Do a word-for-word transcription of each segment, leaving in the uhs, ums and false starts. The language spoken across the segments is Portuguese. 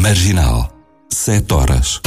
Marginal, sete horas.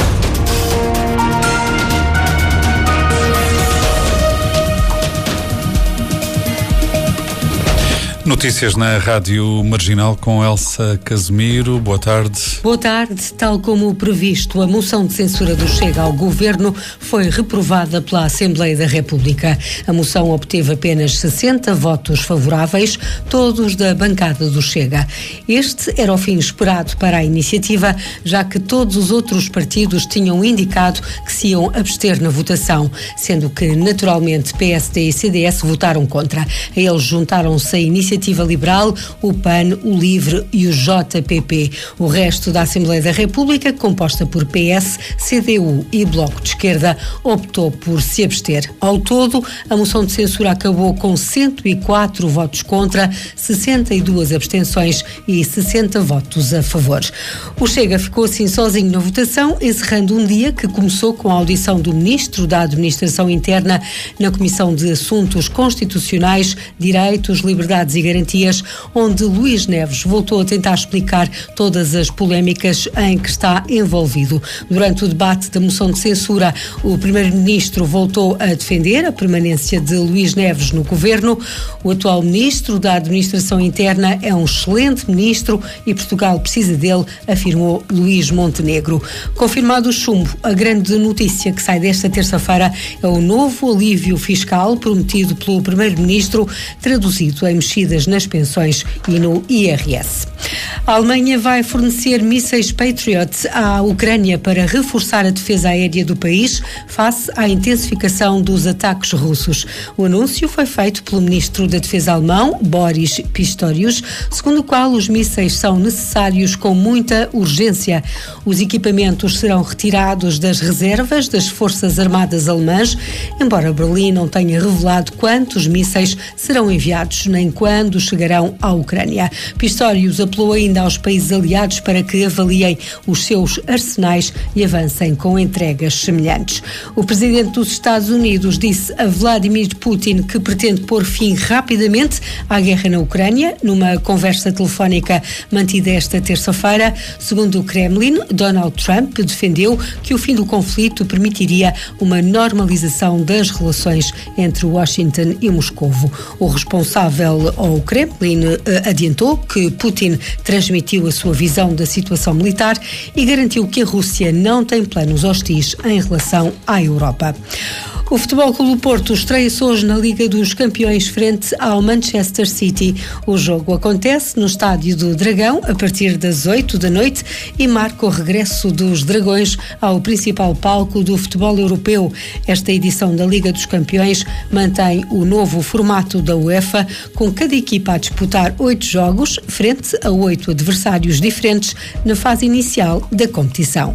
Notícias na Rádio Marginal com Elsa Casemiro. Boa tarde. Boa tarde. Tal como previsto, a moção de censura do Chega ao Governo foi reprovada pela Assembleia da República. A moção obteve apenas sessenta votos favoráveis, todos da bancada do Chega. Este era o fim esperado para a iniciativa, já que todos os outros partidos tinham indicado que se iam abster na votação, sendo que, naturalmente, P S D e C D S votaram contra. A eles juntaram-se a Iniciativa Liberal, o P A N, o LIVRE e o J P P. O resto da Assembleia da República, composta por P S, C D U e Bloco de Esquerda, optou por se abster. Ao todo, a moção de censura acabou com cento e quatro votos contra, sessenta e duas abstenções e sessenta votos a favor. O Chega ficou assim sozinho na votação, encerrando um dia que começou com a audição do Ministro da Administração Interna na Comissão de Assuntos Constitucionais, Direitos, Liberdades e Garantias, onde Luís Neves voltou a tentar explicar todas as polémicas em que está envolvido. Durante o debate da moção de censura, o Primeiro-Ministro voltou a defender a permanência de Luís Neves no governo. O atual Ministro da Administração Interna é um excelente ministro e Portugal precisa dele, afirmou Luís Montenegro. Confirmado o chumbo, a grande notícia que sai desta terça-feira é o novo alívio fiscal prometido pelo Primeiro-Ministro, traduzido em mexidas nas pensões e no I R S. A Alemanha vai fornecer mísseis Patriot à Ucrânia para reforçar a defesa aérea do país face à intensificação dos ataques russos. O anúncio foi feito pelo ministro da Defesa alemão, Boris Pistorius, segundo o qual os mísseis são necessários com muita urgência. Os equipamentos serão retirados das reservas das Forças Armadas alemãs, embora Berlim não tenha revelado quantos mísseis serão enviados nem quando chegarão à Ucrânia. Pistorius apelou ainda aos países aliados para que avaliem os seus arsenais e avancem com entregas semelhantes. O presidente dos Estados Unidos disse a Vladimir Putin que pretende pôr fim rapidamente à guerra na Ucrânia, numa conversa telefónica mantida esta terça-feira. Segundo o Kremlin, Donald Trump defendeu que o fim do conflito permitiria uma normalização das relações entre Washington e Moscovo. O responsável ao Kremlin adiantou que Putin transmitiu a sua visão da situação militar e garantiu que a Rússia não tem planos hostis em relação à Europa. O Futebol Clube do Porto estreia-se hoje na Liga dos Campeões frente ao Manchester City. O jogo acontece no Estádio do Dragão a partir das oito da noite e marca o regresso dos Dragões ao principal palco do futebol europeu. Esta edição da Liga dos Campeões mantém o novo formato da UEFA, com cada equipa a disputar oito jogos frente a oito adversários diferentes na fase inicial da competição.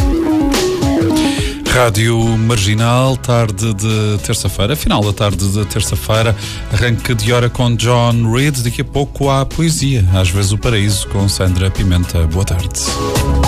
Rádio Marginal, tarde de terça-feira, final da tarde de terça-feira, arranque de hora com John Reid. Daqui a pouco há poesia, às vezes o paraíso, com Sandra Pimenta. Boa tarde.